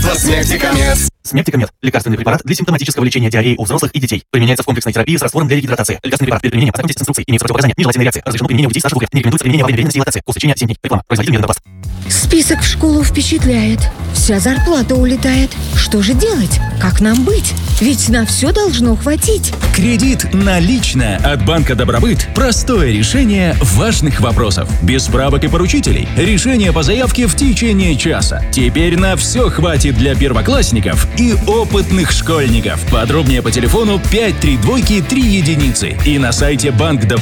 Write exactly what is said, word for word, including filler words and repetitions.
Средство Смертикомед. Смертикомед – лекарственный препарат для симптоматического лечения диареи у взрослых и детей. Применяется в комплексной терапии с раствором для регидратации. Лекарственный препарат перед применением ознакомьтесь с инструкцией. Имеются противопоказания, нежелательные реакции. Разрешено применение у детей старше двух лет. Не рекомендуется применение во время беременности и лактации. Курс лечения семь дней. Реклама. Производитель Медопласт. Список в школу впечатляет. Вся зарплата улетает. Что же делать? Как нам быть? Ведь на все должно хватить. Кредит наличное от Банка Добробыт. Простое решение важных вопросов. Без справок и поручителей. Решение по заявке в течение часа. Теперь на все хватит для первоклассников и опытных школьников. Подробнее по телефону пять три двойки три единицы и на сайте Банк Добробыт.